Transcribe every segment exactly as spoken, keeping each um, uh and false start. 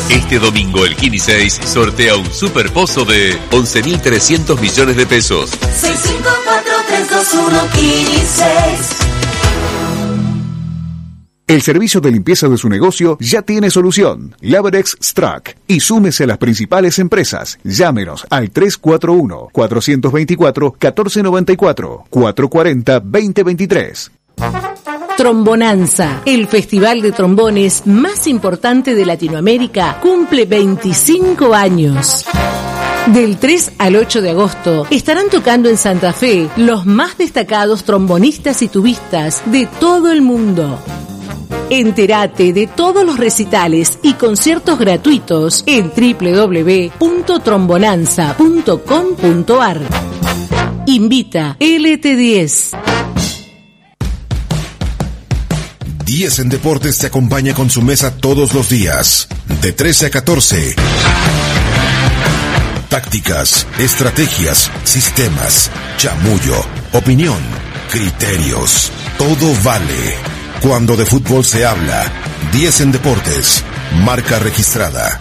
Este domingo el Kini seis sortea un superpozo de once mil trescientos millones de pesos. seis cinco cuatro tres dos uno Kini seis. El servicio de limpieza de su negocio ya tiene solución. Laverex Strack. Y súmese a las principales empresas. Llámenos al tres cuatro uno, cuatro dos cuatro, uno cuatro nueve cuatro, cuatro cuatro cero, dos cero dos tres. Trombonanza, el festival de trombones más importante de Latinoamérica, cumple veinticinco años. Del tres al ocho de agosto estarán tocando en Santa Fe los más destacados trombonistas y tubistas de todo el mundo. Entérate de todos los recitales y conciertos gratuitos en doble u doble u doble u punto trombonanza punto com punto a r. Invita L T diez. diez en Deportes te acompaña con su mesa todos los días, de trece a catorce. Tácticas, estrategias, sistemas, chamullo, opinión, criterios, todo vale. Cuando de fútbol se habla, diez en Deportes, marca registrada.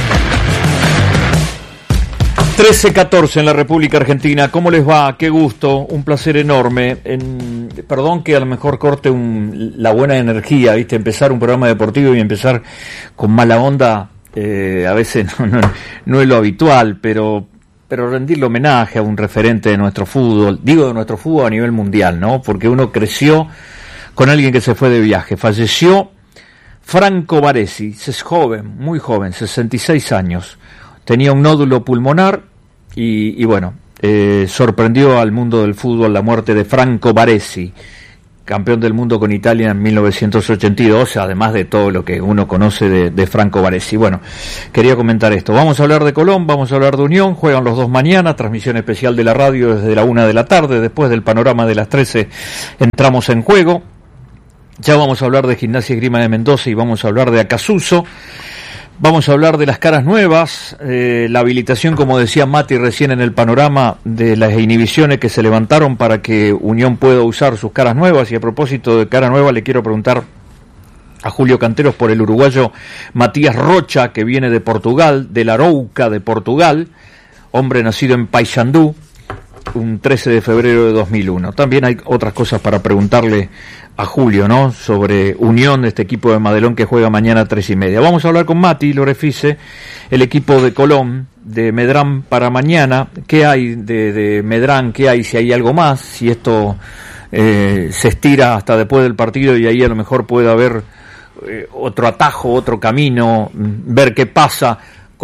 trece catorce en la República Argentina. ¿Cómo les va? Qué gusto, un placer enorme. En, perdón que a lo mejor corte un, la buena energía, ¿viste? Empezar un programa deportivo y empezar con mala onda, eh, a veces no, no, no es lo habitual, pero, pero rendirle homenaje a un referente de nuestro fútbol, digo de nuestro fútbol a nivel mundial, ¿no? Porque uno creció con alguien que se fue de viaje. Falleció Franco Baresi, es joven, muy joven, sesenta y seis años. Tenía un nódulo pulmonar y, y bueno, eh, sorprendió al mundo del fútbol la muerte de Franco Baresi, campeón del mundo con Italia en mil novecientos ochenta y dos, además de todo lo que uno conoce de, de Franco Baresi. Bueno, quería comentar esto. Vamos a hablar de Colón, vamos a hablar de Unión, juegan los dos mañana, transmisión especial de la radio desde la una de la tarde, después del panorama de las trece entramos en juego. Ya vamos a hablar de Gimnasia y Esgrima de Mendoza y vamos a hablar de Acasuso. Vamos a hablar de las caras nuevas, eh, la habilitación, como decía Mati recién en el panorama, de las inhibiciones que se levantaron para que Unión pueda usar sus caras nuevas. Y a propósito de cara nueva, le quiero preguntar a Julio Canteros por el uruguayo Matías Rocha, que viene de Portugal, de la Arouca de Portugal, hombre nacido en Paysandú, un trece de febrero de dos mil uno. También hay otras cosas para preguntarle a Julio, ¿no? Sobre Unión, de este equipo de Madelón que juega mañana a tres y media. Vamos a hablar con Mati Lorefice, el equipo de Colón, de Medrán para mañana. ¿Qué hay de, de Medrán? ¿Qué hay? Si hay algo más, si esto eh, se estira hasta después del partido y ahí a lo mejor puede haber eh, otro atajo, otro camino, ver qué pasa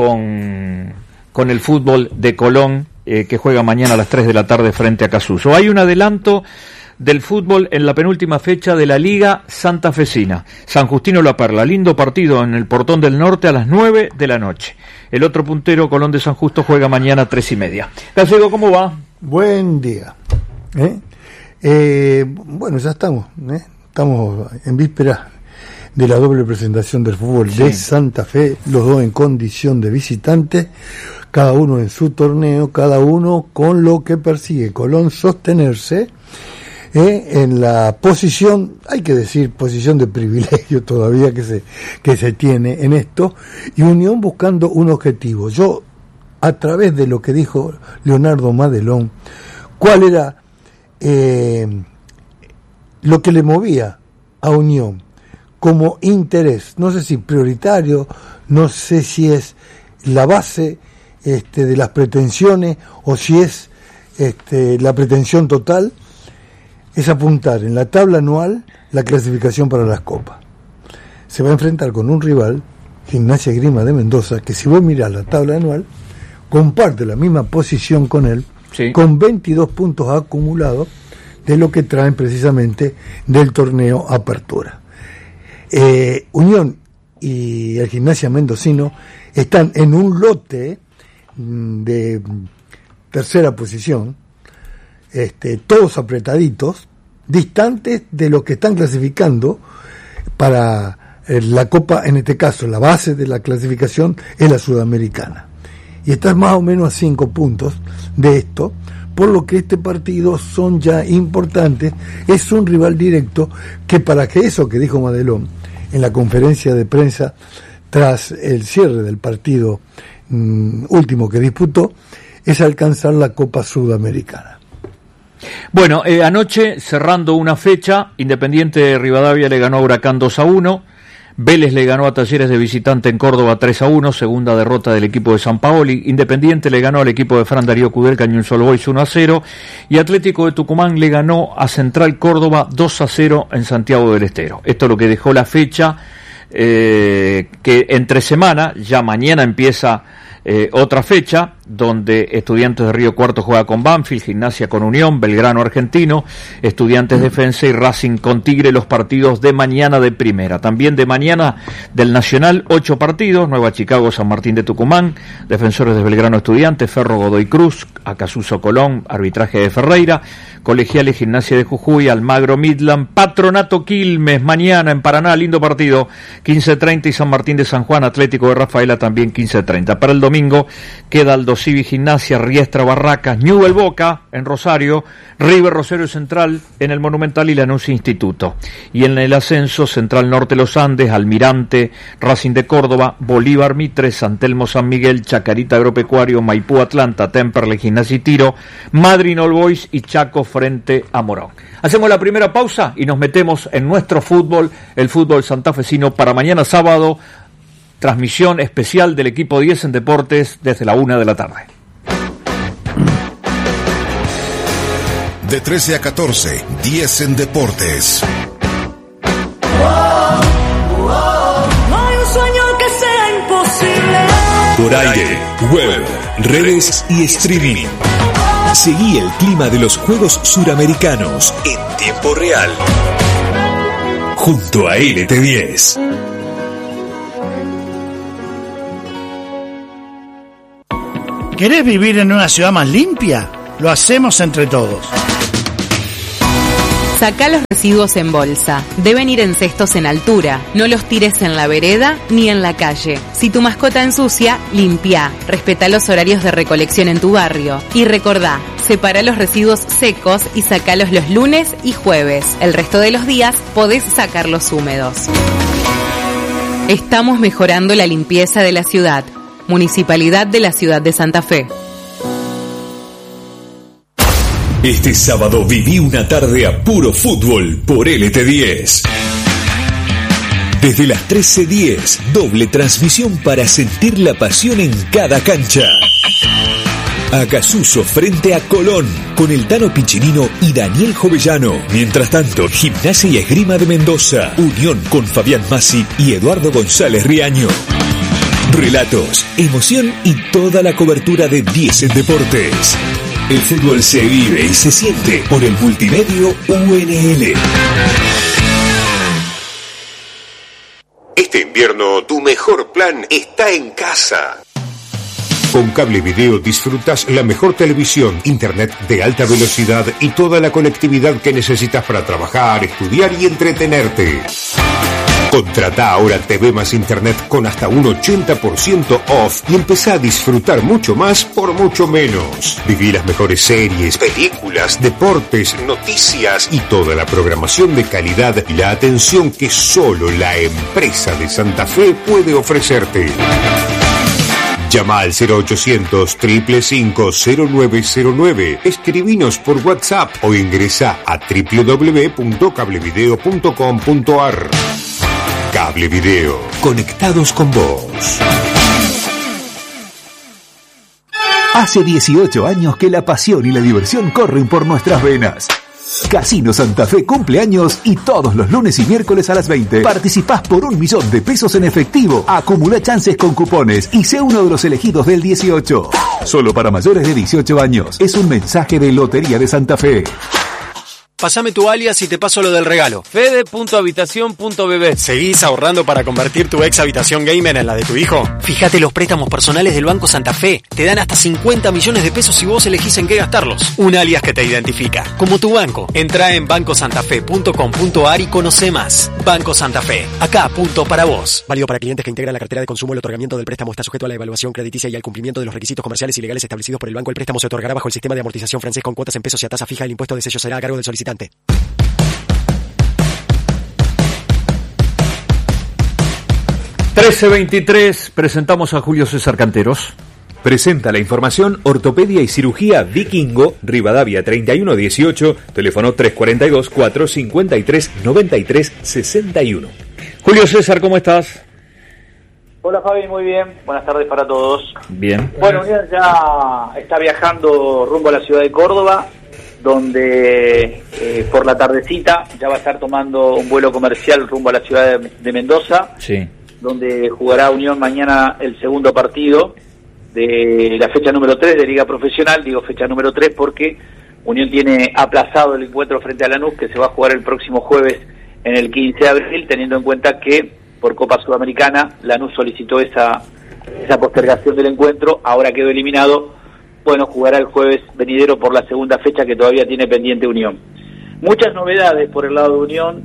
con, con el fútbol de Colón, eh, que juega mañana a las tres de la tarde frente a Acasuso. Hay un adelanto del fútbol en la penúltima fecha de la Liga Santafesina. San Justino La Perla, lindo partido en el Portón del Norte a las nueve de la noche. El otro puntero, Colón de San Justo, juega mañana a tres y media. Gallego, ¿cómo va? Buen día. ¿Eh? Eh, bueno, ya estamos, ¿eh? Estamos en víspera de la doble presentación del fútbol sí. de Santa Fe, los dos en condición de visitantes, cada uno en su torneo, cada uno con lo que persigue. Colón sostenerse Eh, en la posición, hay que decir, posición de privilegio todavía que se que se tiene en esto, y Unión buscando un objetivo. Yo, a través de lo que dijo Leonardo Madelón, cuál era eh, lo que le movía a Unión como interés, no sé si prioritario, no sé si es la base este, de las pretensiones o si es este, la pretensión total, es apuntar en la tabla anual la clasificación para las copas. Se va a enfrentar con un rival, Gimnasia y Esgrima de Mendoza, que si vos mirás la tabla anual, comparte la misma posición con él, sí. con veintidós puntos acumulados de lo que traen precisamente del torneo Apertura. Eh, Unión y el Gimnasia Mendocino están en un lote de tercera posición, Este, todos apretaditos, distantes de los que están clasificando para eh, la Copa, en este caso la base de la clasificación es la Sudamericana, y están más o menos a cinco puntos de esto, por lo que este partido son ya importantes, es un rival directo que, para que eso que dijo Madelón en la conferencia de prensa tras el cierre del partido mm, último que disputó, es alcanzar la Copa Sudamericana. Bueno, eh, anoche, cerrando una fecha, Independiente de Rivadavia le ganó a Huracán dos a uno, Vélez le ganó a Talleres de visitante en Córdoba tres a uno, segunda derrota del equipo de San Paoli. Independiente le ganó al equipo de Fran Darío Kudelka y un solo Boys uno a cero, y Atlético de Tucumán le ganó a Central Córdoba dos a cero en Santiago del Estero. Esto es lo que dejó la fecha, eh, que entre semana, ya mañana empieza eh, otra fecha, donde Estudiantes de Río Cuarto juega con Banfield, Gimnasia con Unión, Belgrano Argentino, Estudiantes Defensa y Racing con Tigre, los partidos de mañana de primera. También de mañana del Nacional, ocho partidos: Nueva Chicago, San Martín de Tucumán, Defensores de Belgrano Estudiantes, Ferro Godoy Cruz, Acasuso Colón, Arbitraje de Ferreira, Colegiales Gimnasia de Jujuy, Almagro Midland, Patronato Quilmes, mañana en Paraná, lindo partido, quince treinta, y San Martín de San Juan, Atlético de Rafaela también quince treinta. Para el domingo queda Aldo Civi Gimnasia, Riestra Barracas, Newell Boca en Rosario, River Rosario Central en el Monumental y Lanús Instituto. Y en el ascenso, Central Norte Los Andes, Almirante, Racing de Córdoba, Bolívar Mitre, San Telmo San Miguel, Chacarita Agropecuario, Maipú Atlanta, Temperley Gimnasia y Tiro, Madrid All Boys y Chaco frente a Morón. Hacemos la primera pausa y nos metemos en nuestro fútbol, el fútbol santafesino, para mañana sábado. Transmisión especial del equipo diez en Deportes desde la una de la tarde. De trece a catorce, diez en Deportes. No hay un sueño que sea imposible. Por aire, web, redes y streaming. Seguí el clima de los Juegos Suramericanos en tiempo real. Junto a L T diez. ¿Querés vivir en una ciudad más limpia? Lo hacemos entre todos. Sacá los residuos en bolsa. Deben ir en cestos en altura. No los tires en la vereda ni en la calle. Si tu mascota ensucia, limpia. Respetá los horarios de recolección en tu barrio. Y recordá, separa los residuos secos y sacalos los lunes y jueves. El resto de los días podés sacarlos húmedos. Estamos mejorando la limpieza de la ciudad. Municipalidad de la Ciudad de Santa Fe. Este sábado viví una tarde a puro fútbol por L T diez. Desde las trece diez, doble transmisión para sentir la pasión en cada cancha. Acasuso frente a Colón, con el Tano Piccinino y Daniel Jovellano. Mientras tanto, Gimnasia y Esgrima de Mendoza, Unión con Fabián Massi y Eduardo González Riaño. Relatos, emoción y toda la cobertura de diez en Deportes. El fútbol se vive y se siente por el multimedio U N L. Este invierno, tu mejor plan está en casa. Con Cable Video disfrutas la mejor televisión, internet de alta velocidad y toda la conectividad que necesitas para trabajar, estudiar y entretenerte. Contratá ahora T V más Internet con hasta un ochenta por ciento off y empezá a disfrutar mucho más por mucho menos. Viví las mejores series, películas, deportes, noticias y toda la programación de calidad y la atención que solo la empresa de Santa Fe puede ofrecerte. Llama al cero ochocientos, cinco cinco cinco, cero nueve cero nueve, escribinos por WhatsApp o ingresa a doble u doble u doble u punto cablevideo punto com punto a r. Cable Video, conectados con vos. Hace dieciocho años que la pasión y la diversión corren por nuestras venas. Casino Santa Fe cumple años y todos los lunes y miércoles a las veinte participás por un millón de pesos en efectivo. Acumula chances con cupones y sé uno de los elegidos del dieciocho. Solo para mayores de dieciocho años. Es un mensaje de Lotería de Santa Fe. Pásame tu alias y te paso lo del regalo. Fede punto habitación punto b b. ¿Seguís ahorrando para convertir tu ex habitación gamer en la de tu hijo? Fíjate los préstamos personales del Banco Santa Fe. Te dan hasta cincuenta millones de pesos si vos elegís en qué gastarlos. Un alias que te identifica, como tu banco. Entrá en banco santa fe punto com punto a r y conoce más. Banco Santa Fe. Acá, punto para vos. Válido para clientes que integran la cartera de consumo. El otorgamiento del préstamo está sujeto a la evaluación crediticia y al cumplimiento de los requisitos comerciales y legales establecidos por el banco. El préstamo se otorgará bajo el sistema de amortización francés con cuotas en pesos y a tasa fija. El impuesto de sello será a cargo del solicitante. trece veintitrés, presentamos a Julio César Canteros. Presenta la información Ortopedia y Cirugía Vikingo, Rivadavia treinta y uno dieciocho, teléfono tres cuatro dos, cuatro cinco tres, nueve tres seis uno. Julio César, ¿cómo estás? Hola Fabi, muy bien. Buenas tardes para todos. Bien. Bueno, Unión ya está viajando rumbo a la ciudad de Córdoba, donde eh, por la tardecita ya va a estar tomando un vuelo comercial rumbo a la ciudad de, de Mendoza, sí, donde jugará Unión mañana el segundo partido de la fecha número tres de Liga Profesional. Digo fecha número tres porque Unión tiene aplazado el encuentro frente a Lanús, que se va a jugar el próximo jueves en el quince de abril, teniendo en cuenta que por Copa Sudamericana Lanús solicitó esa esa postergación del encuentro. Ahora quedó eliminado. Bueno, jugará el jueves venidero por la segunda fecha que todavía tiene pendiente Unión. Muchas novedades por el lado de Unión.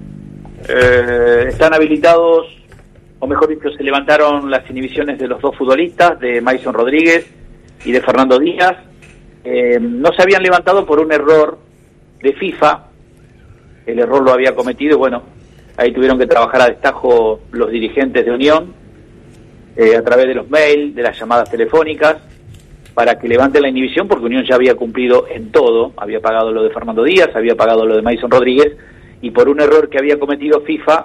Eh, están habilitados, o mejor dicho, se levantaron las inhibiciones de los dos futbolistas, de Mason Rodríguez y de Fernando Díaz. Eh, no se habían levantado por un error de FIFA. El error lo había cometido, bueno, ahí tuvieron que trabajar a destajo los dirigentes de Unión, eh, a través de los mails, de las llamadas telefónicas, para que levanten la inhibición, porque Unión ya había cumplido en todo. Había pagado lo de Fernando Díaz, había pagado lo de Mason Rodríguez, y por un error que había cometido FIFA,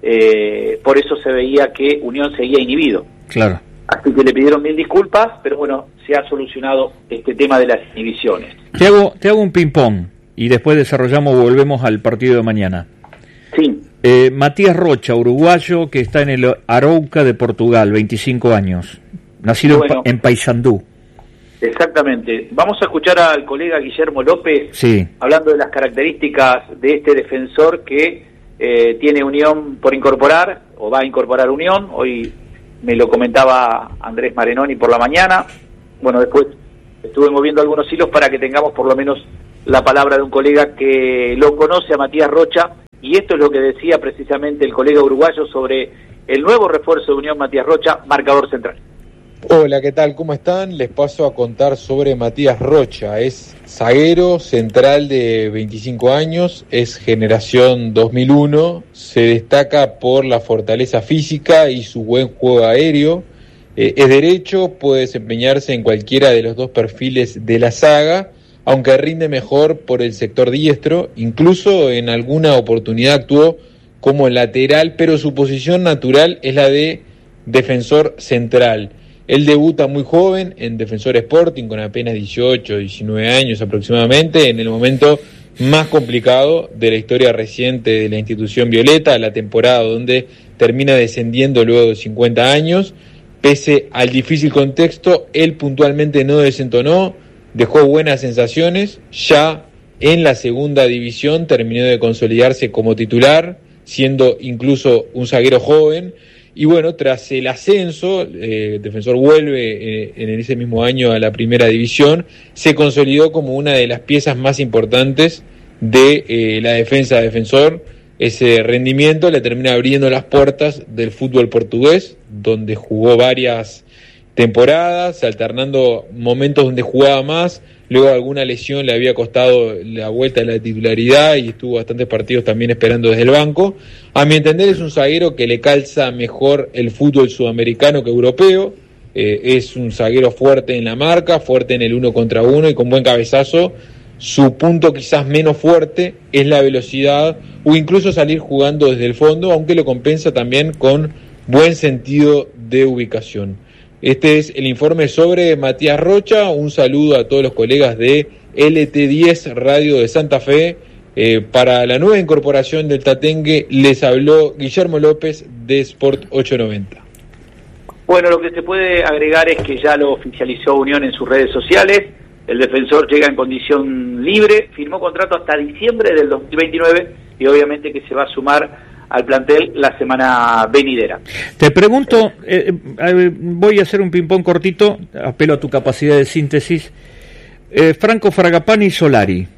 eh, por eso se veía que Unión seguía inhibido. Claro. Así que le pidieron mil disculpas, pero bueno, se ha solucionado este tema de las inhibiciones. Te hago, te hago un ping-pong y después desarrollamos, volvemos al partido de mañana. Sí. Eh, Matías Rocha, uruguayo, que está en el Arouca de Portugal, veinticinco años, nacido bueno, en, pa- en Paysandú. Exactamente. Vamos a escuchar al colega Guillermo López, sí, hablando de las características de este defensor que eh, tiene Unión por incorporar, o va a incorporar Unión. Hoy me lo comentaba Andrés Marenoni por la mañana. Bueno, después estuve moviendo algunos hilos para que tengamos por lo menos la palabra de un colega que lo conoce a Matías Rocha. Y esto es lo que decía precisamente el colega uruguayo sobre el nuevo refuerzo de Unión, Matías Rocha, marcador central. Hola, ¿qué tal? ¿Cómo están? Les paso a contar sobre Matías Rocha. Es zaguero central de veinticinco años, es generación dos mil uno, se destaca por la fortaleza física y su buen juego aéreo. Eh, es derecho, puede desempeñarse en cualquiera de los dos perfiles de la saga, aunque rinde mejor por el sector diestro. Incluso en alguna oportunidad actuó como lateral, pero su posición natural es la de defensor central. Él debuta muy joven en Defensor Sporting, con apenas dieciocho, diecinueve años aproximadamente, en el momento más complicado de la historia reciente de la institución violeta, la temporada donde termina descendiendo luego de cincuenta años. Pese al difícil contexto, él puntualmente no desentonó, dejó buenas sensaciones. Ya en la segunda división terminó de consolidarse como titular, siendo incluso un zaguero joven. Y bueno, tras el ascenso, eh, Defensor vuelve eh, en ese mismo año a la primera división, se consolidó como una de las piezas más importantes de eh, la defensa de Defensor. Ese rendimiento le termina abriendo las puertas del fútbol portugués, donde jugó varias temporadas, alternando momentos donde jugaba más, luego alguna lesión le había costado la vuelta a la titularidad y estuvo bastantes partidos también esperando desde el banco. A mi entender es un zaguero que le calza mejor el fútbol sudamericano que europeo, eh, es un zaguero fuerte en la marca, fuerte en el uno contra uno y con buen cabezazo. Su punto quizás menos fuerte es la velocidad o incluso salir jugando desde el fondo, aunque lo compensa también con buen sentido de ubicación. Este es el informe sobre Matías Rocha. Un saludo a todos los colegas de L T diez Radio de Santa Fe. Eh, para la nueva incorporación del Tatengue les habló Guillermo López de Sport ochocientos noventa. Bueno, lo que se puede agregar es que ya lo oficializó Unión en sus redes sociales. El defensor llega en condición libre, firmó contrato hasta diciembre del dos mil veintinueve y obviamente que se va a sumar al plantel la semana venidera. Te pregunto, eh, eh, voy a hacer un ping-pong cortito, apelo a tu capacidad de síntesis. Eh, Franco Fragapane y Solari.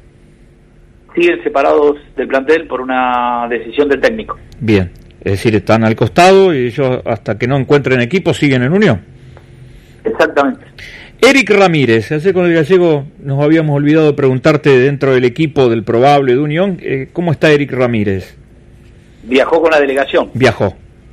Siguen separados del plantel por una decisión del técnico. Bien, es decir, están al costado y ellos hasta que no encuentren equipo siguen en Unión. Exactamente. Eric Ramírez, hace con el gallego nos habíamos olvidado de preguntarte dentro del equipo del probable de Unión, eh, ¿cómo está Eric Ramírez? Viajó con la delegación. Viajó.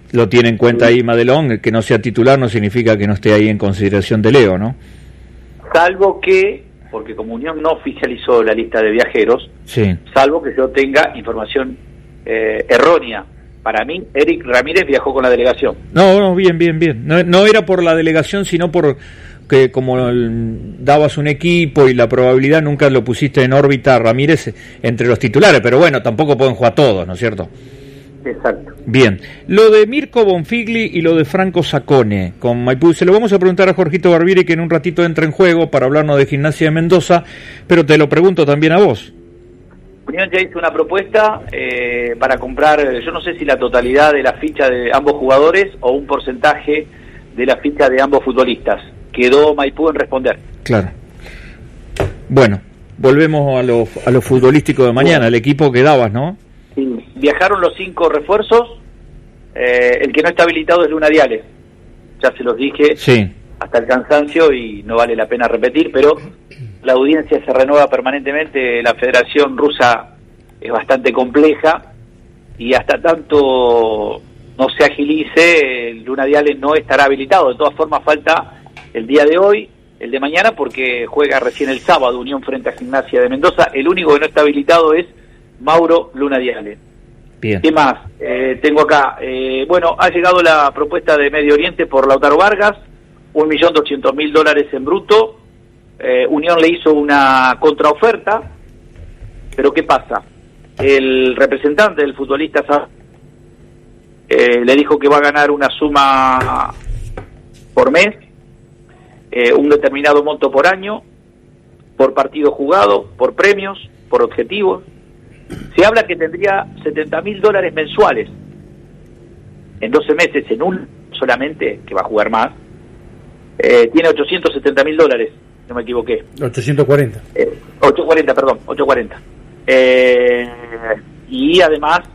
Lo tiene en cuenta ahí Madelón, que no sea titular no significa que no esté ahí en consideración de Leo, ¿no? Salvo que, porque como Unión no oficializó la lista de viajeros, sí. salvo que yo tenga información eh, errónea. Para mí, Eric Ramírez viajó con la delegación. No, no, bien, bien, bien. No, no era por la delegación, sino por que como el, dabas un equipo y la probabilidad nunca lo pusiste en órbita a Ramírez entre los titulares, pero bueno, tampoco pueden jugar todos, ¿no es cierto? Exacto. Bien, lo de Mirko Bonfigli y lo de Franco Saccone con Maipú, se lo vamos a preguntar a Jorgito Barbieri, que en un ratito entra en juego para hablarnos de Gimnasia de Mendoza, pero te lo pregunto también a vos. Unión ya hizo una propuesta eh, para comprar, yo no sé si la totalidad de la ficha de ambos jugadores o un porcentaje de la ficha de ambos futbolistas. Quedó Maipú en responder. Claro. Bueno, volvemos a lo, a lo futbolístico de mañana, bueno. El equipo que dabas, ¿no? Sí. Viajaron los cinco refuerzos, eh, el que no está habilitado es Luna Diales. Ya se los dije sí. hasta el cansancio y no vale la pena repetir, pero la audiencia se renueva permanentemente, la Federación Rusa es bastante compleja y hasta tanto no se agilice, Luna Diales no estará habilitado. De todas formas falta el día de hoy, el de mañana, porque juega recién el sábado Unión frente a Gimnasia de Mendoza. El único que no está habilitado es Mauro Luna Diales. Bien. ¿Qué más? Eh, tengo acá, eh, bueno, ha llegado la propuesta de Medio Oriente por Lautaro Vargas, un millón doscientos mil dólares en bruto. Eh, Unión le hizo una contraoferta, pero ¿qué pasa? El representante del futbolista eh, le dijo que va a ganar una suma por mes, eh, un determinado monto por año, por partido jugado, por premios, por objetivos. Se habla que tendría setenta mil dólares mensuales en doce meses, en un solamente, que va a jugar más. Eh, tiene ochocientos setenta mil dólares, no me equivoqué. ochocientos cuarenta. Eh, ochocientos cuarenta, perdón, ochocientos cuarenta. Eh, y además